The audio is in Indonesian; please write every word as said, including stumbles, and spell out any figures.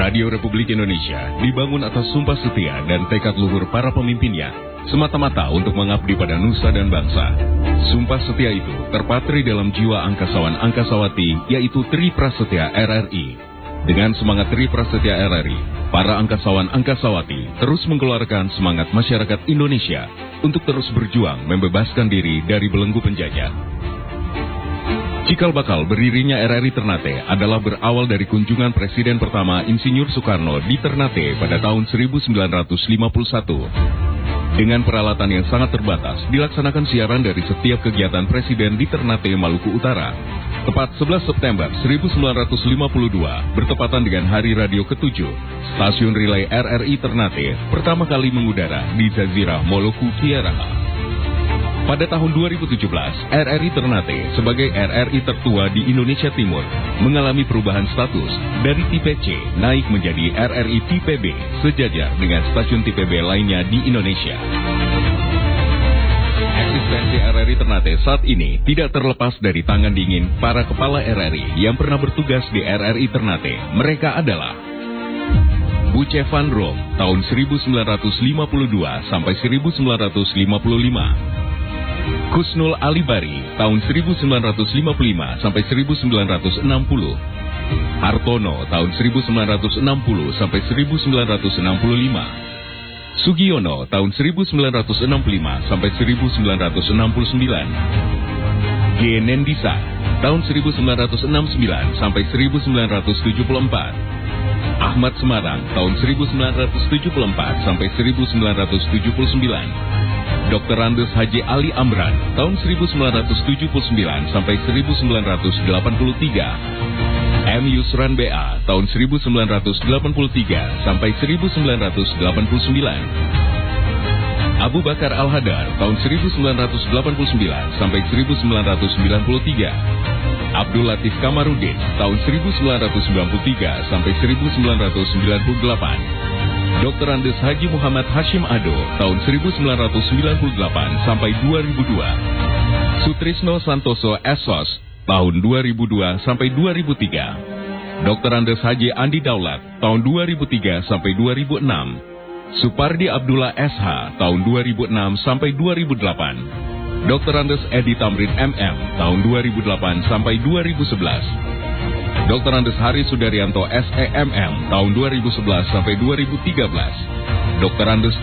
Radio Republik Indonesia dibangun atas sumpah setia dan tekad luhur para pemimpinnya, semata-mata untuk mengabdi pada nusa dan bangsa. Sumpah setia itu terpatri dalam jiwa angkasawan-angkasawati, yaitu Tri Prasetya R R I. Dengan semangat Tri Prasetya R R I, para angkasawan-angkasawati terus mengeluarkan semangat masyarakat Indonesia untuk terus berjuang membebaskan diri dari belenggu penjajah. Cikal bakal berdirinya R R I Ternate adalah berawal dari kunjungan Presiden pertama Insinyur Soekarno di Ternate pada tahun seribu sembilan ratus lima puluh satu. Dengan peralatan yang sangat terbatas, dilaksanakan siaran dari setiap kegiatan Presiden di Ternate, Maluku Utara. Tepat sebelas September seribu sembilan ratus lima puluh dua, bertepatan dengan Hari Radio ketujuh, stasiun relay R R I Ternate pertama kali mengudara di Jazirah Moluku Kiaraha. Pada tahun dua ribu tujuh belas, R R I Ternate sebagai R R I tertua di Indonesia Timur mengalami perubahan status dari tipe C naik menjadi R R I tipe B, sejajar dengan stasiun tipe B lainnya di Indonesia. Eksistensi R R I Ternate saat ini tidak terlepas dari tangan dingin para kepala R R I yang pernah bertugas di R R I Ternate. Mereka adalah Buce Van Rom tahun seribu sembilan ratus lima puluh dua sampai seribu sembilan ratus lima puluh lima. Kusnul Alibari tahun seribu sembilan ratus lima puluh lima sampai seribu sembilan ratus enam puluh. Hartono tahun seribu sembilan ratus enam puluh sampai seribu sembilan ratus enam puluh lima. Sugiono tahun seribu sembilan ratus enam puluh lima sampai seribu sembilan ratus enam puluh sembilan. G. Nendisa tahun seribu sembilan ratus enam puluh sembilan sampai seribu sembilan ratus tujuh puluh empat. Ahmad Semarang tahun seribu sembilan ratus tujuh puluh empat sampai seribu sembilan ratus tujuh puluh sembilan. Doktor Andes Haji Ali Amran tahun seribu sembilan ratus tujuh puluh sembilan sampai seribu sembilan ratus delapan puluh tiga. M. Yusran B A tahun seribu sembilan ratus delapan puluh tiga sampai seribu sembilan ratus delapan puluh sembilan. Abu Bakar Al-Hadar tahun seribu sembilan ratus delapan puluh sembilan sampai seribu sembilan ratus sembilan puluh tiga. Abdul Latif Kamarudin tahun seribu sembilan ratus sembilan puluh tiga sampai seribu sembilan ratus sembilan puluh delapan. Doktor Andes Haji Muhammad Hashim Ado tahun seribu sembilan ratus sembilan puluh delapan sampai dua ribu dua. Sutrisno Santoso S O S tahun dua ribu dua sampai dua ribu tiga. Doktor Andes Haji Andi Daulat tahun dua ribu tiga sampai dua ribu enam. Supardi Abdullah S H tahun dua ribu enam sampai dua ribu delapan. Doktor Andes Edi Tamrin M M tahun dua ribu delapan sampai dua ribu sebelas. Doktor Andes Haris Sudaryanto S E M M tahun dua ribu sebelas sampai dua ribu tiga belas. Doktor Andes